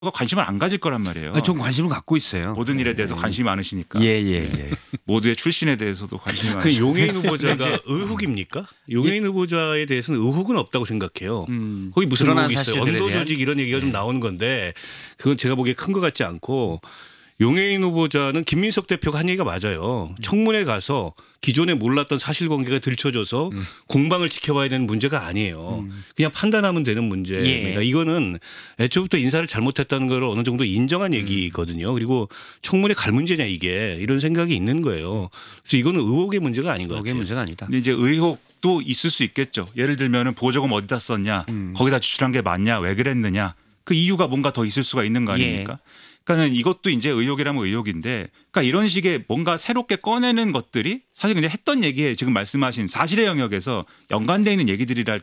관심을 안 가질 거란 말이에요. 전 관심을 갖고 있어요. 모든 일에 대해서 관심이 많으시니까. 예. 모두의 출신에 대해서도 관심이 그 많으시고. 용해인 후보자가 의혹입니까? 용해인 후보자에 대해서는 의혹은 없다고 생각해요. 거기 무슨 드러난 의혹이 있어요? 사실들에 언더 대한? 조직 이런 얘기가 좀 나오는 건데 그건 제가 보기에 큰 것 같지 않고 용해인 후보자는 김민석 대표가 한 얘기가 맞아요. 청문회 가서 기존에 몰랐던 사실관계가 들춰져서 공방을 지켜봐야 되는 문제가 아니에요. 그냥 판단하면 되는 문제입니다. 예. 이거는 애초부터 인사를 잘못했다는 걸 어느 정도 인정한 얘기거든요. 그리고 청문회 갈 문제냐 이게 이런 생각이 있는 거예요. 그래서 이거는 의혹의 문제가 아닌 것 그게 같아요. 문제가 아니다. 근데 이제 의혹도 있을 수 있겠죠. 예를 들면은 보조금 어디다 썼냐, 거기다 지출한 게 맞냐, 왜 그랬느냐, 그 이유가 뭔가 더 있을 수가 있는 거 아닙니까? 그러니까는 이것도 이제 의혹이라면 의혹인데, 그러니까 이런 식의 뭔가 새롭게 꺼내는 것들이 사실 그냥 했던 얘기에 지금 말씀하신 사실의 영역에서 연관되어 있는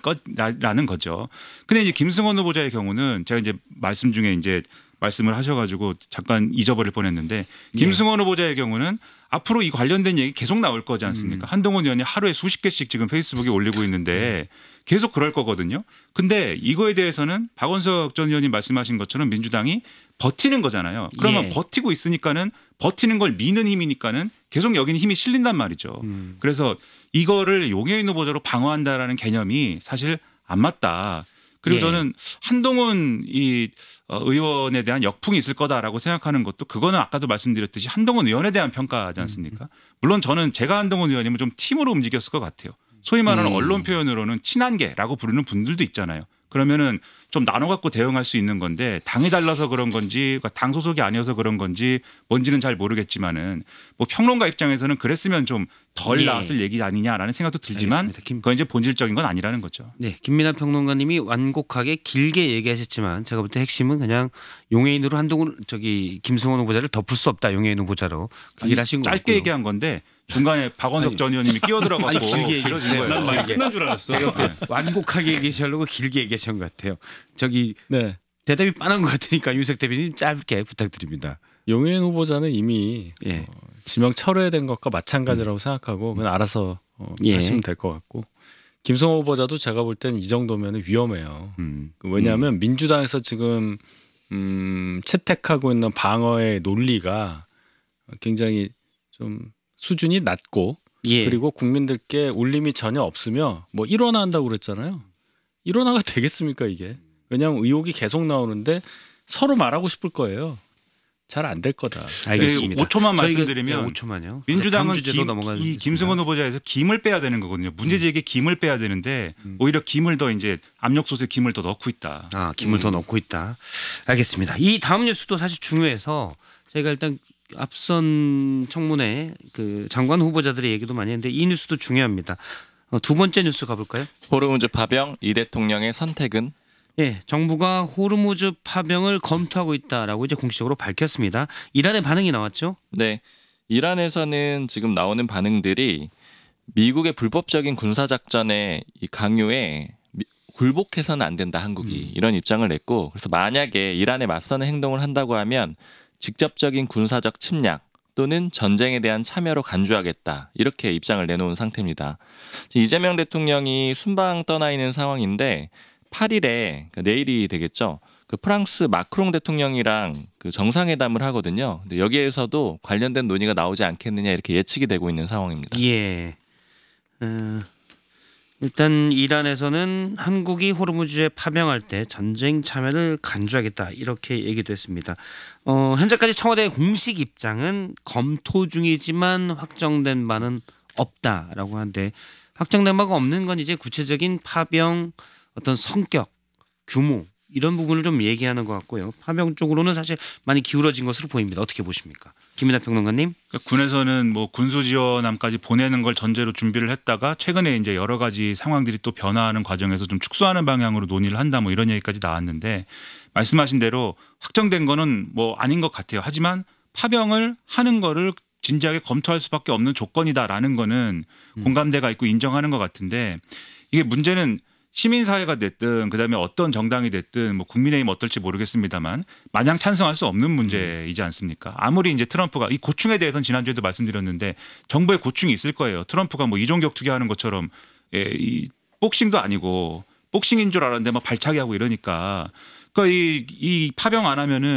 얘기들이라는 거죠. 근데 이제 김승원 후보자의 경우는 제가 이제 말씀 중에 이제 말씀을 하셔가지고 잠깐 잊어버릴 뻔했는데 김승원 후보자의 경우는 앞으로 이 관련된 얘기 계속 나올 거지 않습니까? 한동훈 의원이 하루에 수십 개씩 지금 페이스북에 올리고 있는데 계속 그럴 거거든요. 근데 이거에 대해서는 박원석 전 의원님 말씀하신 것처럼 민주당이 버티는 거잖아요. 그러면 예. 버티고 있으니까는 버티는 걸 미는 힘이니까는 계속 여기는 힘이 실린단 말이죠. 그래서 이거를 용해인 후보자로 방어한다라는 개념이 사실 안 맞다. 그리고 예. 저는 한동훈 이 의원에 대한 역풍이 있을 거다라고 생각하는 것도 그거는 아까도 말씀드렸듯이 한동훈 의원에 대한 평가지 않습니까? 물론 저는 제가 한동훈 의원이면 좀 팀으로 움직였을 것 같아요. 소위 말하는 언론 표현으로는 친한계라고 부르는 분들도 있잖아요. 그러면은 좀 나눠 갖고 대응할 수 있는 건데 당이 달라서 그런 건지 당 소속이 아니어서 그런 건지 뭔지는 잘 모르겠지만은 뭐 평론가 입장에서는 그랬으면 좀 덜 예. 나왔을 얘기 아니냐라는 생각도 들지만 알겠습니다. 그건 이제 본질적인 건 아니라는 거죠. 네, 김민하 평론가님이 완곡하게 길게 얘기하셨지만 제가 볼 때 핵심은 그냥 용해인으로 한동훈 김승원 후보자를 덮을 수 없다. 용해인 후보자로 그 얘기를 하신 거 짧게 같고요. 얘기한 건데 중간에 박원석 전 의원님이 끼어들어가고 아니, 길게 얘기했어요. 거예요. 난 말 끝난 줄 알았어. 완곡하게 얘기하시려고 길게 얘기하신 것 같아요. 네. 대답이 빤한 것 같으니까 윤석 대표님 짧게 부탁드립니다. 용해인 후보자는 이미 예. 지명 철회된 것과 마찬가지라고 생각하고 그냥 알아서 예. 하시면 될 것 같고 김성호 후보자도 제가 볼 때는 이 정도면 위험해요. 음. 왜냐하면 민주당에서 지금 채택하고 있는 방어의 논리가 굉장히 좀 수준이 낮고 예. 그리고 국민들께 울림이 전혀 없으며 뭐 일원화한다고 그랬잖아요. 일원화가 되겠습니까 이게? 왜냐하면 의혹이 계속 나오는데 서로 말하고 싶을 거예요. 잘 안 될 거다. 알겠습니다. 5초만 저희가- 말씀드리면 네, 5초만요. 민주당은 주제로 넘어가는 이 김승원 후보자에서 김을 빼야 되는 거거든요. 문제제기에 김을 빼야 되는데 오히려 김을 더 이제 압력솥에 김을 더 넣고 있다. 김을 더 넣고 있다. 알겠습니다. 이 다음 뉴스도 사실 중요해서 저희가 일단 앞선 청문회 그 장관 후보자들의 얘기도 많이 했는데 이 뉴스도 중요합니다. 두 번째 뉴스 가볼까요? 호르무즈 파병 이 대통령의 선택은? 예, 정부가 호르무즈 파병을 검토하고 있다라고 이제 공식적으로 밝혔습니다. 이란의 반응이 나왔죠? 네, 이란에서는 지금 나오는 반응들이 미국의 불법적인 군사작전의 이 강요에 굴복해서는 안 된다 한국이 이런 입장을 냈고 그래서 만약에 이란에 맞서는 행동을 한다고 하면 직접적인 군사적 침략 또는 전쟁에 대한 참여로 간주하겠다 이렇게 입장을 내놓은 상태입니다. 이재명 대통령이 순방 떠나 있는 상황인데 8일에 그러니까 내일이 되겠죠. 그 프랑스 마크롱 대통령이랑 그 정상회담을 하거든요. 근데 여기에서도 관련된 논의가 나오지 않겠느냐 이렇게 예측이 되고 있는 상황입니다. 예. 일단 이란에서는 한국이 호르무즈에 파병할 때 전쟁 참여를 간주하겠다 이렇게 얘기도 했습니다. 현재까지 청와대의 공식 입장은 검토 중이지만 확정된 바는 없다라고 하는데 확정된 바가 없는 건 이제 구체적인 파병 어떤 성격, 규모 이런 부분을 좀 얘기하는 것 같고요. 파병 쪽으로는 사실 많이 기울어진 것으로 보입니다. 어떻게 보십니까? 김민하 평론가님. 그러니까 군에서는 뭐 군수지원함까지 보내는 걸 전제로 준비를 했다가 최근에 이제 여러 가지 상황들이 또 변화하는 과정에서 좀 축소하는 방향으로 논의를 한다 뭐 이런 얘기까지 나왔는데 말씀하신 대로 확정된 거는 뭐 아닌 것 같아요. 하지만 파병을 하는 거를 진지하게 검토할 수밖에 없는 조건이다라는 거는 공감대가 있고 인정하는 것 같은데 이게 문제는 시민사회가 됐든 그다음에 어떤 정당이 됐든 뭐 국민의힘 어떨지 모르겠습니다만 마냥 찬성할 수 없는 문제이지 않습니까? 아무리 이제 트럼프가 이 고충에 대해서는 지난주에도 말씀드렸는데 정부의 고충이 있을 거예요. 트럼프가 뭐 이종격 투기하는 것처럼 이 복싱도 아니고 복싱인 줄 알았는데 막 발차기하고 이러니까 그러니까 이 파병 안 하면은